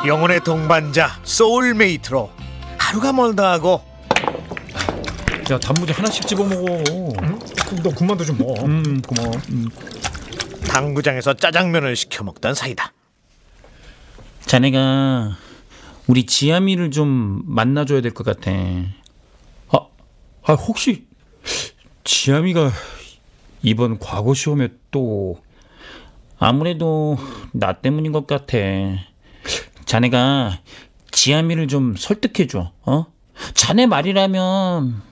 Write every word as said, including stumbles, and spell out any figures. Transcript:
영혼의 동반자 소울메이트로 하루가 멀다 하고. 야, 단무지 하나씩 집어 먹어. 응? 너 군만두 좀 먹어. 음, 고마워. 음. 당구장에서 짜장면을 시켜 먹던 사이다. 자네가 우리 지아미를 좀 만나줘야 될 것 같아. 아, 아 혹시 지아미가 이번 과거 시험에 또 아무래도 나 때문인 것 같아. 자네가 지아미를 좀 설득해줘. 어? 자네 말이라면